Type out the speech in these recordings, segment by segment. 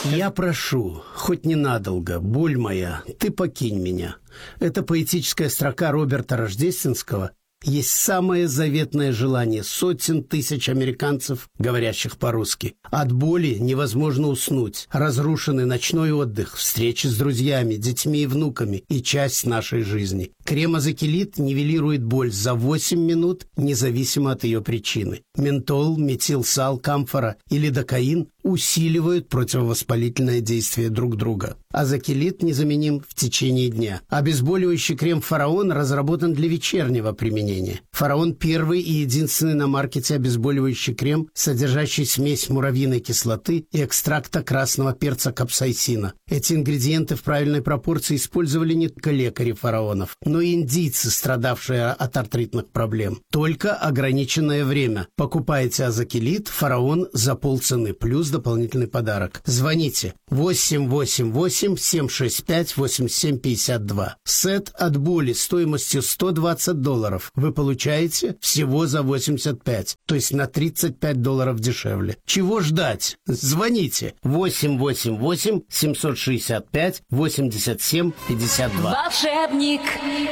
Я прошу, хоть ненадолго, боль моя, ты покинь меня. Это поэтическая строка Роберта Рождественского есть самое заветное желание сотен тысяч американцев, говорящих по-русски. От боли невозможно уснуть. Разрушенный ночной отдых, встречи с друзьями, детьми и внуками и часть нашей жизни. Крем Азакелит нивелирует боль за 8 минут, независимо от ее причины. Ментол, метилсал, камфора и лидокаин усиливают противовоспалительное действие друг друга. Азакелит незаменим в течение дня. Обезболивающий крем «Фараон» разработан для вечернего применения. «Фараон» – первый и единственный на маркете обезболивающий крем, содержащий смесь муравьиной кислоты и экстракта красного перца капсаицина. Эти ингредиенты в правильной пропорции использовали не только лекари фараонов, но и индийцы, страдавшие от артритных проблем. Только ограниченное время. Покупайте Азакелит «Фараон» за полцены, плюс дополнительный подарок. Звоните 888-765-8752. Сет от боли стоимостью $120 вы получаете всего за 85, то есть на $35 дешевле. Чего ждать? Звоните 888-765-8752. Волшебник.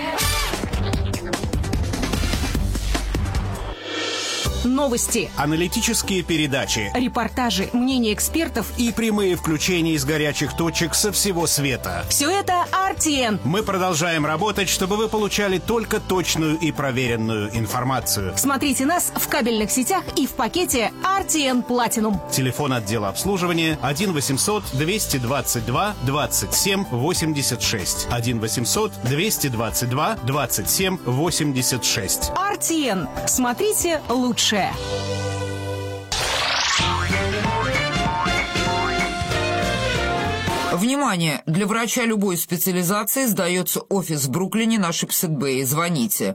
Новости, аналитические передачи, репортажи, мнения экспертов и прямые включения из горячих точек со всего света. Все это RTN. Мы продолжаем работать, чтобы вы получали только точную и проверенную информацию. Смотрите нас в кабельных сетях и в пакете RTN Platinum. Телефон отдела обслуживания 1-800-222-27-86. 1-800-222-27-86. RTN. Смотрите лучше. Внимание! Для врача любой специализации сдается офис в Бруклине на Шипсет-Бэй. Звоните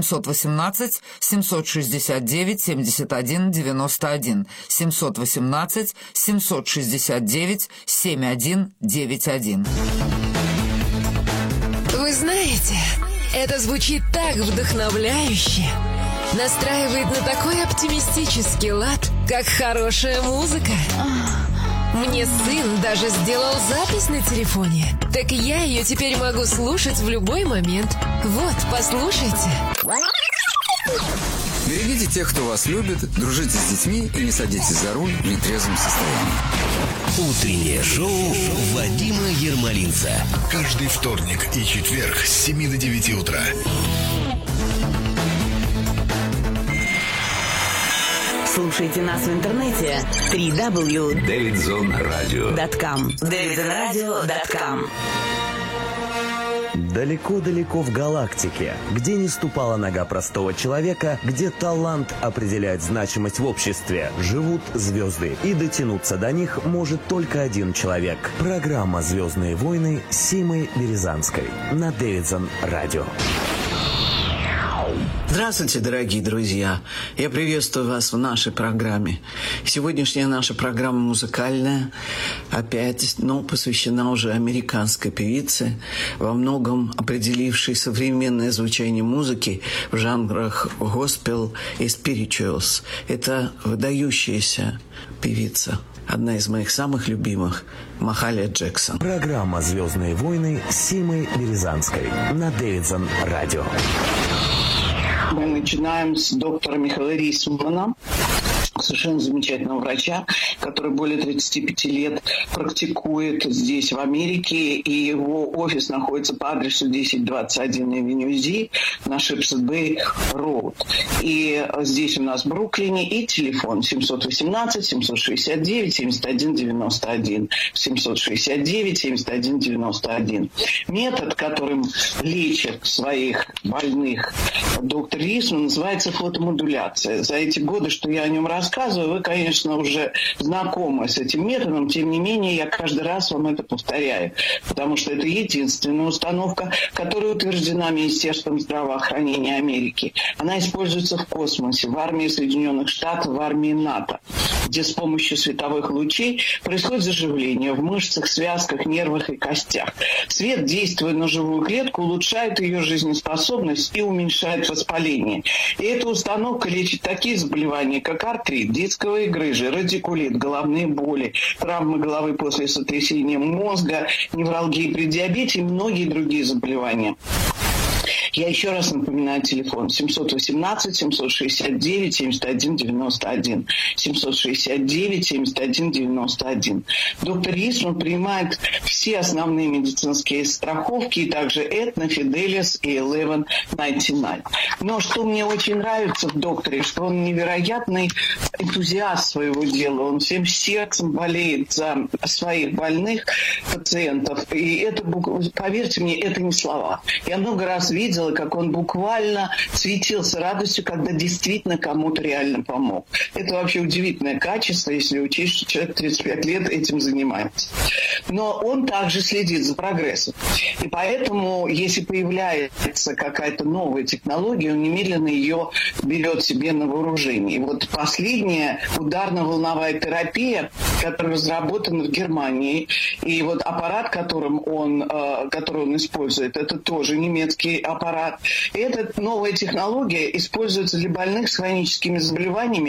718-769-7191. 718-769-7191. Вы знаете, это звучит так вдохновляюще. Настраивает на такой оптимистический лад, как хорошая музыка. Мне сын даже сделал запись на телефоне. Так я ее теперь могу слушать в любой момент. Вот, послушайте. Берегите тех, кто вас любит, дружите с детьми и не садитесь за руль в нетрезвом состоянии. Утреннее шоу Вадима Ермолинца. Каждый вторник и четверг с 7 до 9 утра. Слушайте нас в интернете www.davidzonradio.com. davidzonradio.com. Далеко-далеко в галактике, где не ступала нога простого человека, где талант определяет значимость в обществе, живут звезды. И дотянуться до них может только один человек. Программа «Звездные войны» с Симой Березанской на Davidson Radio. Здравствуйте, дорогие друзья! Я приветствую вас в нашей программе. Сегодняшняя наша программа музыкальная, опять, посвящена уже американской певице, во многом определившей современное звучание музыки в жанрах госпел и спиричуэлс. Это выдающаяся певица, одна из моих самых любимых, Махалия Джексон. Программа «Звездные войны» с Симой Березанской на Davidson Radio. Мы начинаем с доктора Михаила Рисмана, совершенно замечательного врача, который более 35 лет практикует здесь, в Америке, и его офис находится по адресу 1021 Avenue Z на Шипсет-Бэй Роуд. И здесь у нас в Бруклине и телефон 718-769-7191. 769-7191. Метод, которым лечит своих больных доктор Рисман, называется фотомодуляция. За эти годы, что я о нем рассказываю, вы, конечно, уже знакомы с этим методом, тем не менее, я каждый раз вам это повторяю, потому что это единственная установка, которая утверждена Министерством здравоохранения Америки. Она используется в космосе, в армии Соединенных Штатов, в армии НАТО, где с помощью световых лучей происходит заживление в мышцах, связках, нервах и костях. Свет, действуя на живую клетку, улучшает ее жизнеспособность и уменьшает воспаление. И эта установка лечит такие заболевания, как артрит, артрит, дисковые грыжи, радикулит, головные боли, травмы головы после сотрясения мозга, невралгии при диабете и многие другие заболевания. Я еще раз напоминаю телефон 718-769-7191. 769-7191. Доктор Рисман принимает все основные медицинские страховки, и также Aetna, Fidelis и 1199. Но что мне очень нравится в докторе, что он невероятный энтузиаст своего дела. Он всем сердцем болеет за своих больных пациентов. И это, поверьте мне, это не слова. Я много раз видела, как он буквально светился радостью, когда действительно кому-то реально помог. Это вообще удивительное качество, если учесть, что человек 35 лет этим занимается. Но он также следит за прогрессом. И поэтому, если появляется какая-то новая технология, он немедленно ее берет себе на вооружение. И вот последняя ударно-волновая терапия, которая разработана в Германии, и вот аппарат, который он использует, это тоже немецкий аппарат. И эта новая технология используется для больных с хроническими заболеваниями,